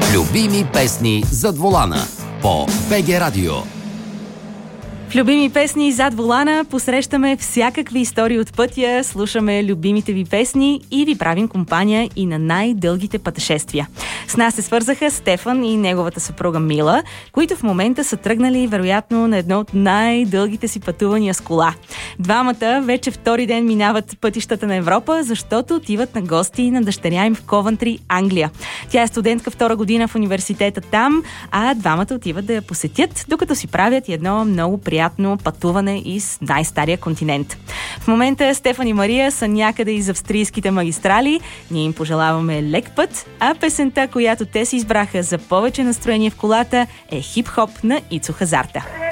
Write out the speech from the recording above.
Любими песни зад волана по БГ Радио. В Любими песни зад волана посрещаме всякакви истории от пътя, слушаме любимите ви песни и ви правим компания и на най-дългите пътешествия. С нас се свързаха Стефан и неговата съпруга Мила, които в момента са тръгнали вероятно на едно от най-дългите си пътувания с кола. Двамата вече втори ден минават пътищата на Европа, защото отиват на гости на дъщеря им в Ковентри, Англия. Тя е студентка втора година в университета там, а двамата отиват да я посетят, докато си правят едно много приятно пътуване из най-стария континент. В момента Стефан и Мария са някъде из австрийските магистрали. Ние им пожелаваме лек път, а песента, която те си избраха за повече настроение в колата, е хип-хоп на Ицо Хазарта.